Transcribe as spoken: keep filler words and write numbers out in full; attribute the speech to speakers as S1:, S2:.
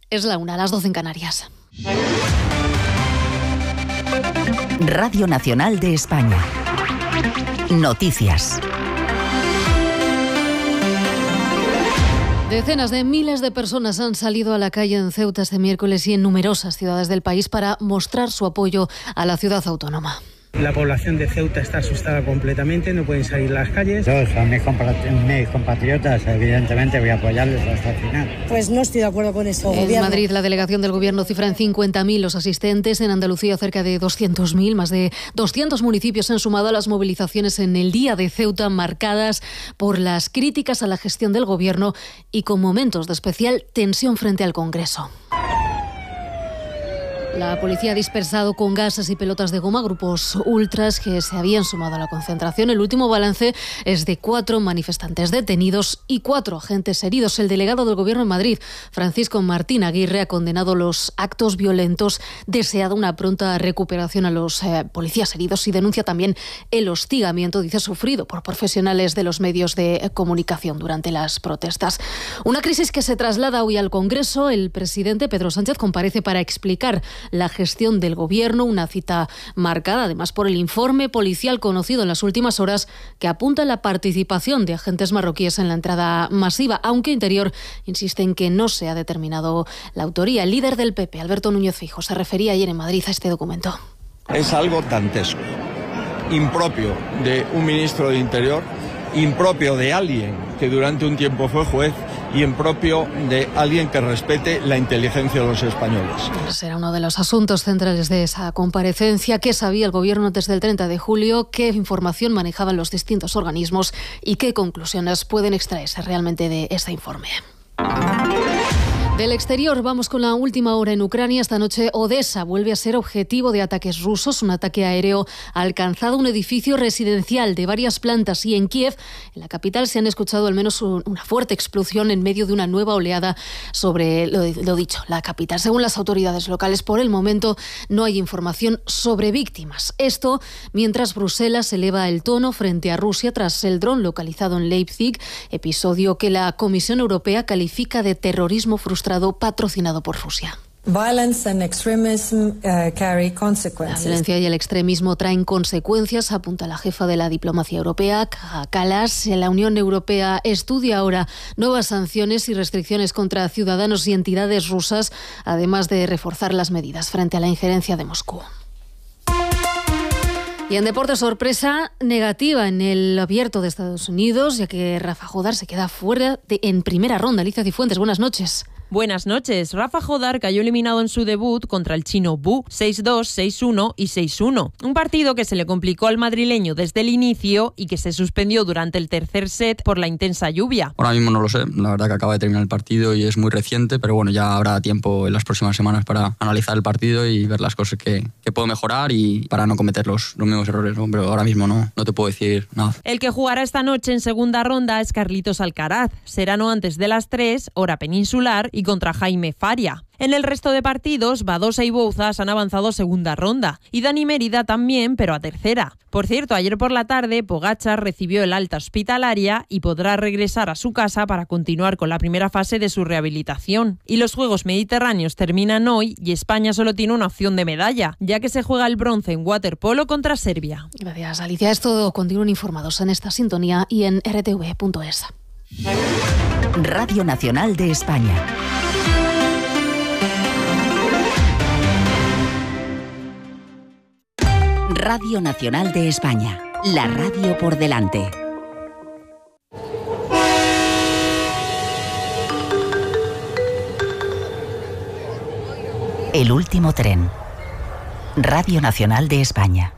S1: Es la una, a las doce en Canarias.
S2: Radio Nacional de España. Noticias.
S1: Decenas de miles de personas han salido a la calle en Ceuta este miércoles y en numerosas ciudades del país para mostrar su apoyo a la ciudad autónoma.
S3: La población de Ceuta está asustada completamente, no pueden salir a las calles.
S4: Todos son mis, compatri- mis compatriotas, evidentemente voy a apoyarles hasta el final.
S5: Pues no estoy de acuerdo con eso.
S1: En
S5: gobierno.
S1: Madrid, la delegación del Gobierno cifra en cincuenta mil los asistentes. En Andalucía, cerca de doscientos mil. Más de doscientos municipios se han sumado a las movilizaciones en el Día de Ceuta, marcadas por las críticas a la gestión del Gobierno y con momentos de especial tensión frente al Congreso. La policía ha dispersado con gases y pelotas de goma grupos ultras que se habían sumado a la concentración. El último balance es de cuatro manifestantes detenidos y cuatro agentes heridos. El delegado del Gobierno en Madrid, Francisco Martín Aguirre, ha condenado los actos violentos, deseado una pronta recuperación a los eh, policías heridos y denuncia también el hostigamiento, dice, sufrido por profesionales de los medios de comunicación durante las protestas. Una crisis que se traslada hoy al Congreso. El presidente Pedro Sánchez comparece para explicar la gestión del Gobierno, una cita marcada además por el informe policial conocido en las últimas horas que apunta a la participación de agentes marroquíes en la entrada masiva, aunque Interior insiste en que no se ha determinado la autoría. El líder del P P, Alberto Núñez Feijóo, se refería ayer en Madrid a este documento.
S6: Es algo dantesco, impropio de un ministro de Interior, impropio de alguien que durante un tiempo fue juez y impropio de alguien que respete la inteligencia de los españoles.
S1: Será uno de los asuntos centrales de esa comparecencia. ¿Qué sabía el Gobierno desde el treinta de julio? ¿Qué información manejaban los distintos organismos? ¿Y qué conclusiones pueden extraerse realmente de este informe? Del exterior, vamos con la última hora en Ucrania. Esta noche Odessa vuelve a ser objetivo de ataques rusos. Un ataque aéreo ha alcanzado un edificio residencial de varias plantas y en Kiev, en la capital, se han escuchado al menos un, una fuerte explosión en medio de una nueva oleada sobre lo, lo dicho, la capital. Según las autoridades locales, por el momento no hay información sobre víctimas. Esto mientras Bruselas eleva el tono frente a Rusia tras el dron localizado en Leipzig, episodio que la Comisión Europea califica de terrorismo frustrado patrocinado por Rusia.
S5: Violence and extremism, uh, carry consequences.
S1: La violencia y el extremismo traen consecuencias, apunta la jefa de la diplomacia europea, Kaja Kallas. La Unión Europea estudia ahora nuevas sanciones y restricciones contra ciudadanos y entidades rusas, además de reforzar las medidas frente a la injerencia de Moscú. Y en deporte, sorpresa negativa en el Abierto de Estados Unidos, ya que Rafa Jodar se queda fuera de, en primera ronda. Alicia Cifuentes, buenas noches.
S7: Buenas noches. Rafa Jodar cayó eliminado en su debut contra el chino Bu, seis dos, seis uno y seis uno. Un partido que se le complicó al madrileño desde el inicio y que se suspendió durante el tercer set por la intensa lluvia.
S8: Ahora mismo no lo sé, la verdad que acaba de terminar el partido y es muy reciente, pero bueno, ya habrá tiempo en las próximas semanas para analizar el partido y ver las cosas que, que puedo mejorar y para no cometer los, los mismos errores, ¿no? Pero ahora mismo no, no te puedo decir nada.
S7: El que jugará esta noche en segunda ronda es Carlitos Alcaraz. Será no antes de las tres, hora peninsular, y contra Jaime Faria. En el resto de partidos, Badosa y Bouzas han avanzado a segunda ronda y Dani Mérida también, pero a tercera. Por cierto, ayer por la tarde, Pogačar recibió el alta hospitalaria y podrá regresar a su casa para continuar con la primera fase de su rehabilitación. Y los Juegos Mediterráneos terminan hoy y España solo tiene una opción de medalla, ya que se juega el bronce en waterpolo contra Serbia.
S1: Gracias, Alicia. Es todo. Continúen informados en esta sintonía y en r t v punto es.
S2: Radio Nacional de España. Radio Nacional de España, la radio por delante. El último tren. Radio Nacional de España.